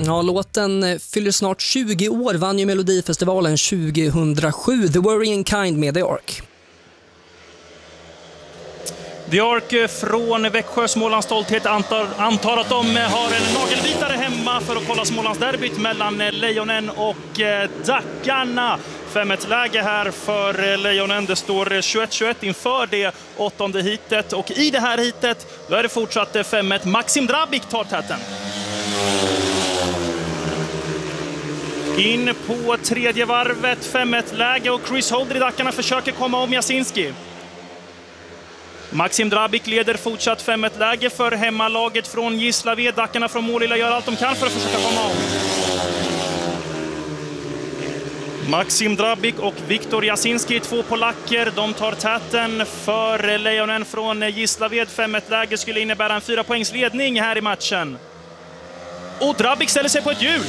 Ja, låten fyller snart 20 år, vann ju Melodifestivalen 2007. The Worrying Kind med The Ark. The Ark från Växjö, Smålands stolthet, antar att de har en nagelbitare hemma för att kolla Smålandsderbyt mellan Lejonen och Dackarna. 5-1-läge här för Lejonen. Det står 21-21 inför det 8:e hitet. Och i det här hitet då är det fortsatt 5-1. Maxim Drabik tar täten. In på tredje varvet, 5-1-läge och Chris Holder i Dackarna försöker komma om Jasinski. Maxim Drabik leder fortsatt 5-1-läge för hemmalaget från Gislaved. Dackarna från Målilla gör allt de kan för att försöka komma om. Maxim Drabik och Viktor Jasinski, 2 polacker. De tar täten för Lejonen från Gislaved. 5-1-läge skulle innebära en 4-poängsledning här i matchen. Och Drabik ställer sig på ett hjul.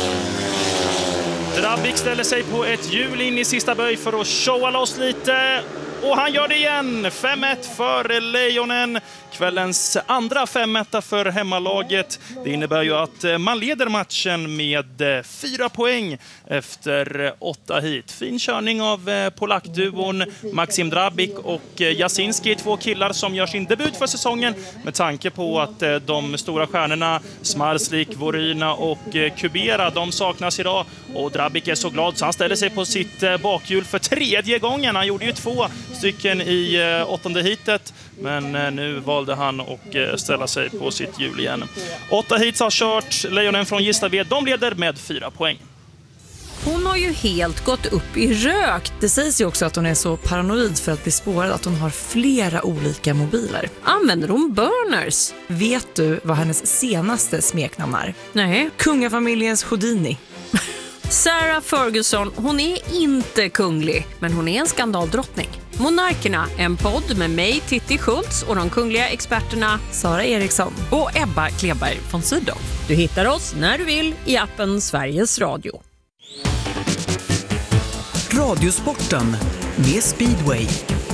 Drabik ställer sig på ett hjul in i sista böj för att showa loss lite. Och han gör det igen. 5-1 för Lejonen. Kvällens andra 5-1 för hemmalaget. Det innebär ju att man leder matchen med 4 poäng efter 8 hit. Fin körning av polackduon Maxim Drabik och Jasinski. 2 killar som gör sin debut för säsongen med tanke på att de stora stjärnorna Smarslik, Voryna och Kubera, de saknas idag. Och Drabik är så glad så han ställer sig på sitt bakhjul för 3:e gången. Han gjorde ju 2 stycken i 8:e hitet, men nu valde han att ställa sig på sitt hjul igen. 8 hits har kört. Lejonen från Gislaved, de leder med 4 poäng. Hon har ju helt gått upp i rök. Det sägs ju också att hon är så paranoid för att bli spårad att hon har flera olika mobiler. Använder hon burners? Vet du vad hennes senaste smeknamn är? Nej. Kungafamiljens Houdini. Sarah Ferguson, hon är inte kunglig, men hon är en skandaldrottning. Monarkerna, en podd med mig, Titti Schultz, och de kungliga experterna Sara Eriksson och Ebba Kleberg von Sydow. Du hittar oss när du vill i appen Sveriges Radio. Radiosporten med Speedway.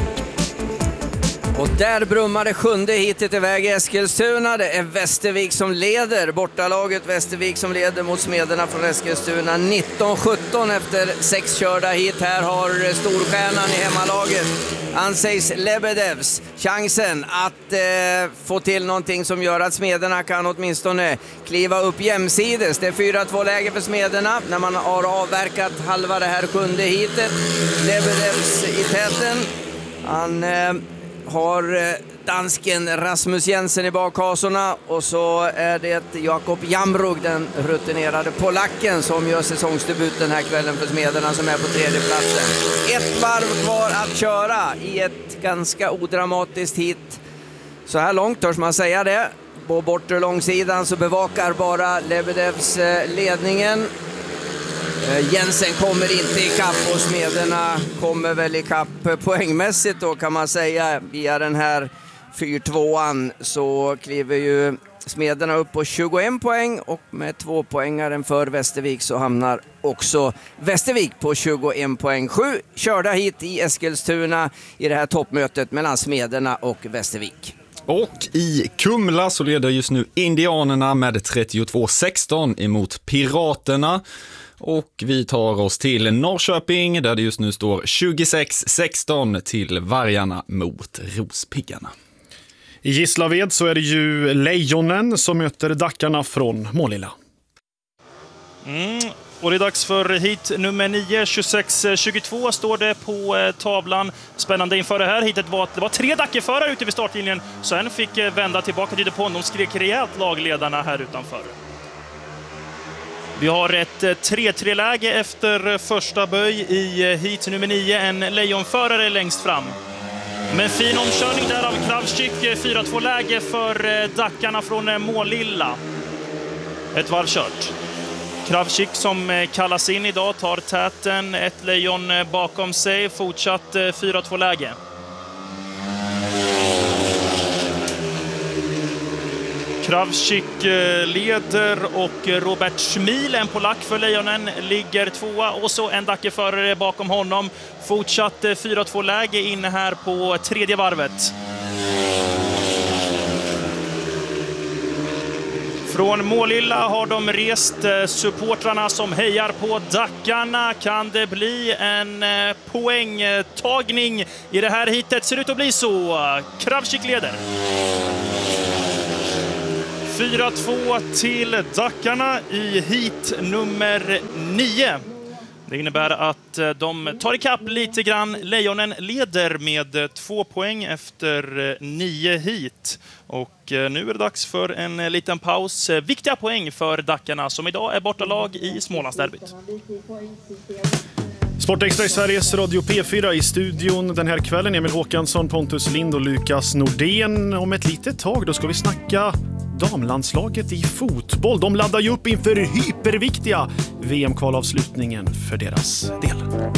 Och där brummar det 7:e hitet iväg i Eskilstuna. Det är Västervik som leder. Bortalaget Västervik som leder mot Smederna från Eskilstuna. 19-17 efter 6 körda hit. Här har storstjärnan i hemmalaget, Andrzej Lebedevs, chansen att få till någonting som gör att Smederna kan åtminstone kliva upp jämsides. Det är 4-2 läge för Smederna när man har avverkat halva det här 7:e hitet. Lebedevs i täten. Han har dansken Rasmus Jensen i bakhasorna och så är det Jakob Jamrug, den rutinerade polacken, som gör säsongsdebut den här kvällen för Smederna, som är på 3:e platsen. 1 varv kvar att köra i ett ganska odramatiskt hit. Så här långt törs man säga det. På bortre långsidan så bevakar bara Lebedevs ledningen. Jensen kommer inte i kapp och Smederna kommer väl i kapp poängmässigt då, kan man säga. Via den här 4-2an så kliver ju Smederna upp på 21 poäng och med 2 poängaren för Västervik så hamnar också Västervik på 21 poäng. 7 körda hit i Eskilstuna i det här toppmötet mellan Smederna och Västervik. Och i Kumla så leder just nu Indianerna med 32-16 emot Piraterna. Och vi tar oss till Norrköping där det just nu står 26-16 till Vargarna mot Rospiggarna. I Gislaved så är det ju Lejonen som möter Dackarna från Målilla. Och det är dags för hit nummer 9, 26-22 står det på tavlan. Spännande inför det här hitet var att det var 3 Dackerförare ute vid startlinjen. Så en fick vända tillbaka till depån. De skrek rejält lagledarna här utanför. Vi har ett 3-3-läge efter första böj i hit nummer 9. En lejonförare längst fram. Men fin omkörning där av Kravchik. 4-2-läge för Dackarna från Målilla. Ett varv kört. Kravchik som kallas in idag tar täten. Ett lejon bakom sig. Fortsatt 4-2-läge. Kravchik leder och Robert Schmil, en polack för Lejonen, ligger 2:a och så en Dackerförare bakom honom. Fortsatt 4-2-läge inne här på 3:e varvet. Från Målilla har de rest supportrarna som hejar på Dackarna. Kan det bli en poängtagning i det här hitet? Ser ut att bli så. Kravchik leder. 4-2 till Dackarna i hit nummer 9. Det innebär att de tar ikapp lite grann. Lejonen leder med 2 poäng efter 9 hit. Och nu är det dags för en liten paus. Viktiga poäng för Dackarna som idag är bortalag i Smålandsderbyt. Sportextra i Sveriges Radio P4 i studion den här kvällen. Emil Håkansson, Pontus Lind och Lukas Nordén. Om ett litet tag då ska vi snacka damlandslaget i fotboll. De laddar ju upp inför hyperviktiga VM-kvalavslutningen för deras del.